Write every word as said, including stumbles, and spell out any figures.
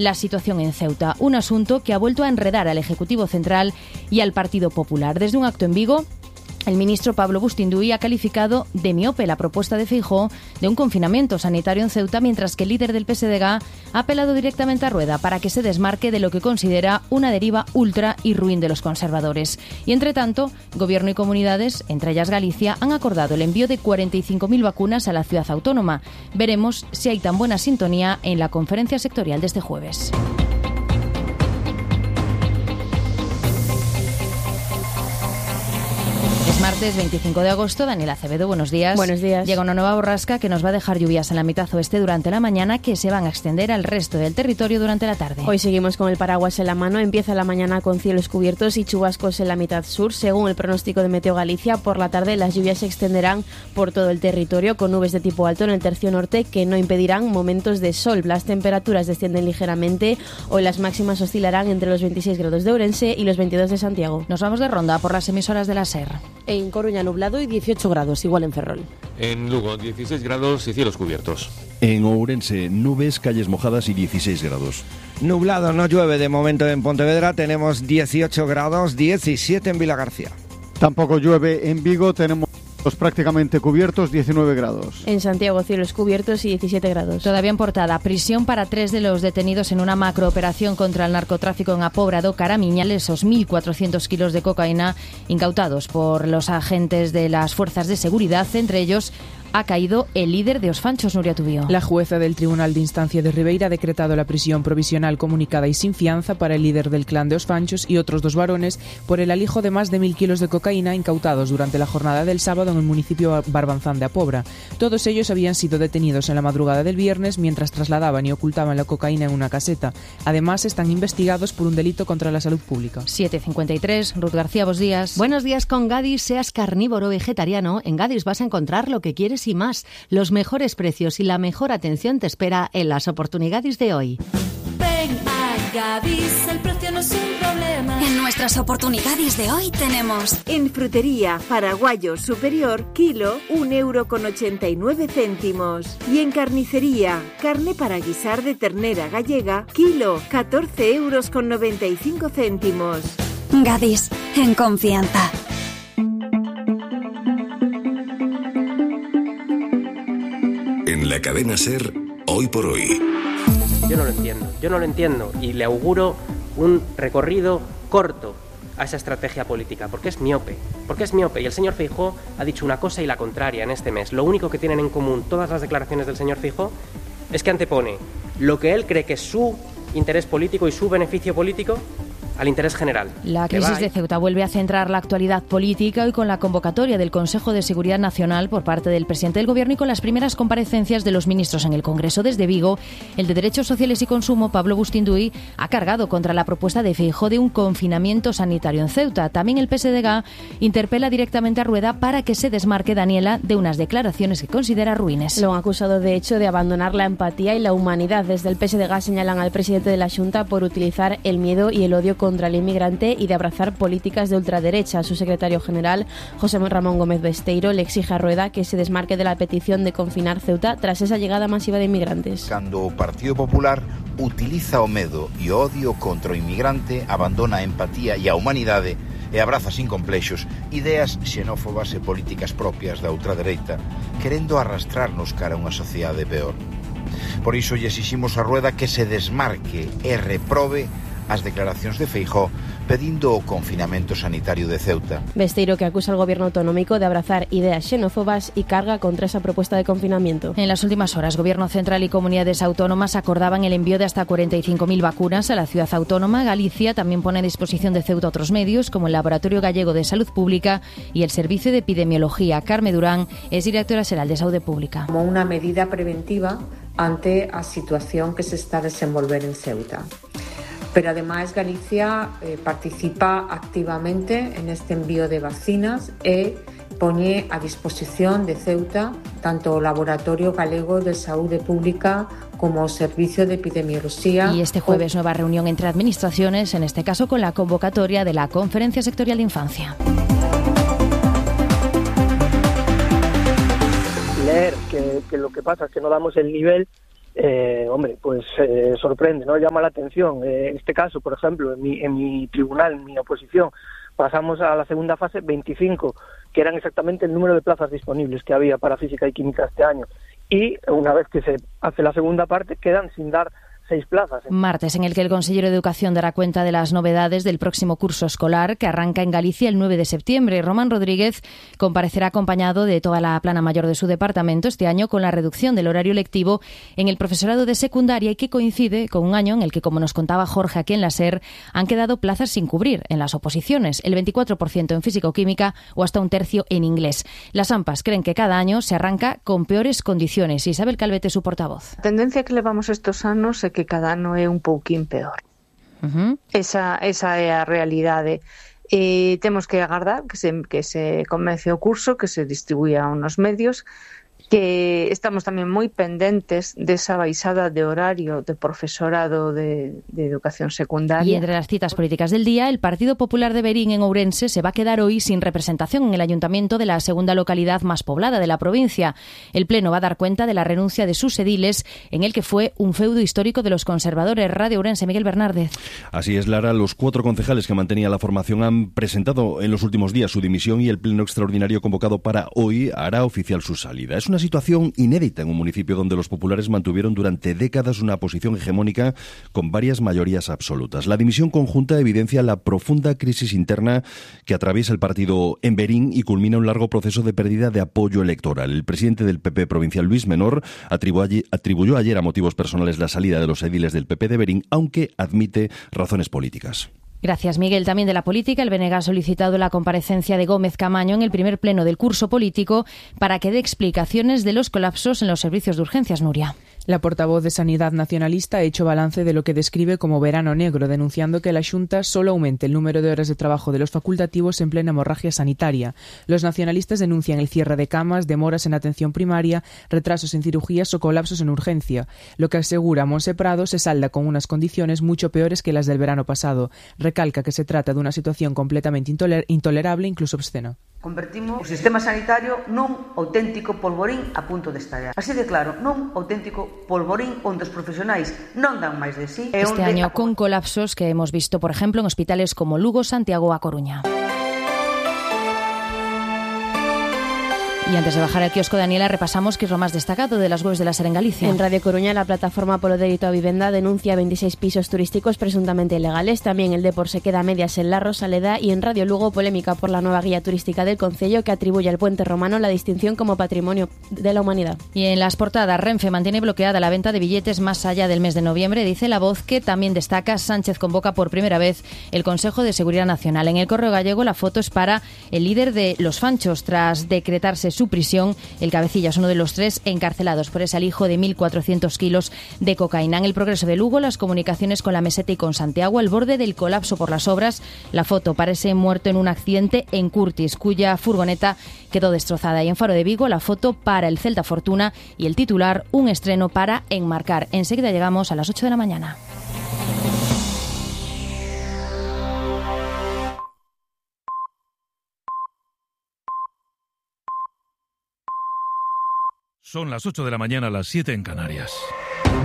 la situación en Ceuta, un asunto que ha vuelto a enredar al Ejecutivo Central y al Partido Popular. Desde un acto en Vigo, el ministro Pablo Bustinduy ha calificado de miope la propuesta de Feijóo de un confinamiento sanitario en Ceuta, mientras que el líder del P S D G ha apelado directamente a Rueda para que se desmarque de lo que considera una deriva ultra y ruin de los conservadores. Y, entre tanto, Gobierno y comunidades, entre ellas Galicia, han acordado el envío de cuarenta y cinco mil vacunas a la ciudad autónoma. Veremos si hay tan buena sintonía en la conferencia sectorial de este jueves. Martes veinticinco de agosto, Daniela Acevedo, buenos días. Buenos días. Llega una nueva borrasca que nos va a dejar lluvias en la mitad oeste durante la mañana, que se van a extender al resto del territorio durante la tarde. Hoy seguimos con el paraguas en la mano. Empieza la mañana con cielos cubiertos y chubascos en la mitad sur. Según el pronóstico de Meteo Galicia, por la tarde las lluvias se extenderán por todo el territorio, con nubes de tipo alto en el tercio norte que no impedirán momentos de sol. Las temperaturas descienden ligeramente. Hoy las máximas oscilarán entre los veintiséis grados de Ourense y los veintidós de Santiago. Nos vamos de ronda por las emisoras de la S E R. En Coruña nublado y dieciocho grados, igual en Ferrol. En Lugo dieciséis grados y cielos cubiertos. En Ourense nubes, calles mojadas y dieciséis grados. Nublado, no llueve de momento en Pontevedra, tenemos dieciocho grados, diecisiete en Vilagarcía. Tampoco llueve en Vigo, tenemos prácticamente cubiertos, diecinueve grados. En Santiago cielos cubiertos y diecisiete grados. Todavía en Portada, prisión para tres de los detenidos en una macrooperación contra el narcotráfico en Apobra do Caramiñal, esos mil cuatrocientos kilos de cocaína incautados por los agentes de las fuerzas de seguridad, entre ellos ha caído el líder de Os Fanchos, Nuria Tubío. La jueza del Tribunal de Instancia de Ribeira ha decretado la prisión provisional comunicada y sin fianza para el líder del clan de Os Fanchos y otros dos varones por el alijo de más de mil kilos de cocaína incautados durante la jornada del sábado en el municipio Barbanzán de Apobra. Todos ellos habían sido detenidos en la madrugada del viernes mientras trasladaban y ocultaban la cocaína en una caseta. Además, están investigados por un delito contra la salud pública. siete cincuenta y tres, Ruth García, buenos días. Buenos días con Gadis, seas carnívoro o vegetariano, en Gadis vas a encontrar lo que quieres y más. Los mejores precios y la mejor atención te espera en las oportunidades de hoy. Ven a Gadis, el precio no es un problema. En nuestras oportunidades de hoy tenemos: en frutería, paraguayo superior, kilo, un euro con ochenta y nueve céntimos. Y en carnicería, carne para guisar de ternera gallega, kilo, catorce euros con noventa y cinco céntimos. Gadis, en confianza. En la cadena SER, hoy por hoy. Yo no lo entiendo, yo no lo entiendo y le auguro un recorrido corto a esa estrategia política, porque es miope, porque es miope y el señor Feijóo ha dicho una cosa y la contraria en este mes. Lo único que tienen en común todas las declaraciones del señor Feijóo es que antepone lo que él cree que es su interés político y su beneficio político al interés general. La crisis de Ceuta vuelve a centrar la actualidad política y con la convocatoria del Consejo de Seguridad Nacional por parte del presidente del Gobierno y con las primeras comparecencias de los ministros en el Congreso. Desde Vigo, el de Derechos Sociales y Consumo, Pablo Bustinduy, ha cargado contra la propuesta de Feijóo de un confinamiento sanitario en Ceuta. También el P S D G interpela directamente a Rueda para que se desmarque, Daniela, de unas declaraciones que considera ruines. Lo han acusado, de hecho, de abandonar la empatía y la humanidad. Desde el P S D G señalan al presidente de la Xunta por utilizar el miedo y el odio contra el inmigrante y de abrazar políticas de ultraderecha. Su secretario general, José Ramón Gómez Besteiro, le exige a Rueda que se desmarque de la petición de confinar Ceuta tras esa llegada masiva de inmigrantes. Cando o Partido Popular utiliza o medo e o odio contra o inmigrante, abandona a empatía e a humanidade e abraza sin complexos ideas xenófobas e políticas propias da ultradereita, querendo arrastrarnos cara a unha sociedade peor. Por iso lle exiximos a Rueda que se desmarque e reprobe as declaracións de Feijóo pedindo o confinamento sanitario de Ceuta. Besteiro, que acusa al gobierno autonómico de abrazar ideas xenófobas y carga contra esa propuesta de confinamiento. En las últimas horas, Gobierno Central y comunidades autónomas acordaban el envío de hasta cuarenta y cinco mil vacunas a la ciudad autónoma. Galicia también pone a disposición de Ceuta otros medios, como el Laboratorio Gallego de Salud Pública y el Servicio de Epidemiología. Carme Durán es directora xeral de Saúde Pública. Como unha medida preventiva ante a situación que se está a desenvolver en Ceuta. Pero además Galicia eh, participa activamente en este envío de vacinas e pone a disposición de Ceuta tanto o Laboratorio Galego de Saúde Pública como o Servicio de Epidemiología. Y este jueves nueva reunión entre administraciones, en este caso con la convocatoria de la Conferencia Sectorial de Infancia. Leer que, que lo que pasa es que no damos el nivel eh, hombre, pues eh, sorprende, ¿no? Llama la atención. Eh, en este caso, por ejemplo, en mi, en mi tribunal, en mi oposición, pasamos a la segunda fase veinticinco, que eran exactamente el número de plazas disponibles que había para física y química este año. Y una vez que se hace la segunda parte, quedan sin dar seis plazas. Martes en el que el consejero de Educación dará cuenta de las novedades del próximo curso escolar que arranca en Galicia el nueve de septiembre. Román Rodríguez comparecerá acompañado de toda la plana mayor de su departamento este año con la reducción del horario lectivo en el profesorado de secundaria y que coincide con un año en el que, como nos contaba Jorge aquí en la SER, han quedado plazas sin cubrir en las oposiciones, el veinticuatro por ciento en físico-química o hasta un tercio en inglés. Las AMPAs creen que cada año se arranca con peores condiciones. Isabel Calvete, su portavoz. A tendencia que levamos estos anos é que cada ano é un pouquín peor. Uh-huh. Esa, esa é a realidade. E temos que agardar que se, que se comece o curso, que se distribuya unos medios, que estamos tamén moi pendentes desa baixada de horario de profesorado de, de educación secundaria. Y entre las citas políticas del día, el Partido Popular de Verín en Ourense se va a quedar hoy sin representación en el ayuntamiento de la segunda localidad más poblada de la provincia. El Pleno va a dar cuenta de la renuncia de sus ediles, en el que fue un feudo histórico de los conservadores. Radio Ourense, Miguel Bernárdez. Así es, Lara. Los cuatro concejales que mantenía la formación han presentado en los últimos días su dimisión y el Pleno extraordinario convocado para hoy hará oficial su salida. Es una situación inédita en un municipio donde los populares mantuvieron durante décadas una posición hegemónica con varias mayorías absolutas. La dimisión conjunta evidencia la profunda crisis interna que atraviesa el partido en Verín y culmina un largo proceso de pérdida de apoyo electoral. El presidente del P P provincial, Luis Menor, atribuyó, atribuyó ayer a motivos personales la salida de los ediles del P P de Verín, aunque admite razones políticas. Gracias, Miguel. También de la política, el B N G ha solicitado la comparecencia de Gómez Camaño en el primer pleno del curso político para que dé explicaciones de los colapsos en los servicios de urgencias. Nuria. La portavoz de Sanidad Nacionalista ha hecho balance de lo que describe como verano negro, denunciando que la Xunta solo aumente el número de horas de trabajo de los facultativos en plena hemorragia sanitaria. Los nacionalistas denuncian el cierre de camas, demoras en atención primaria, retrasos en cirugías o colapsos en urgencia. Lo que asegura Monse Prado se salda con unas condiciones mucho peores que las del verano pasado. Recalca que se trata de una situación completamente intoler- intolerable, incluso obscena. Convertimos o sistema sanitario nun auténtico polvorín a punto de estallar. Así de claro, nun auténtico polvorín onde os profesionais non dan máis de sí. Este año con colapsos que hemos visto, por ejemplo, en hospitales como Lugo, Santiago o A Coruña. Y antes de bajar al kiosco, Daniela, repasamos qué es lo más destacado de las webs de la SER en Galicia. En Radio Coruña, la plataforma Polo Dereito a Vivenda denuncia veintiséis pisos turísticos presuntamente ilegales. También el Depor se queda a medias en la Rosaleda. Y en Radio Lugo, polémica por la nueva guía turística del concello que atribuye al puente romano la distinción como patrimonio de la humanidad. Y en las portadas, Renfe mantiene bloqueada la venta de billetes más allá del mes de noviembre. Dice La Voz, que también destaca: Sánchez convoca por primera vez el Consejo de Seguridad Nacional. En el Correo Gallego, la foto es para el líder de los Fanchos. Tras decretarse su prisión, el cabecilla es uno de los tres encarcelados por ese alijo de mil cuatrocientos kilos de cocaína. En el Progreso de Lugo, las comunicaciones con la Meseta y con Santiago al borde del colapso por las obras. La foto parece muerto en un accidente en Curtis, cuya furgoneta quedó destrozada. Y en Faro de Vigo, la foto para el Celta Fortuna y el titular: un estreno para enmarcar. Enseguida llegamos a las ocho de la mañana. Son las ocho de la mañana, las siete en Canarias.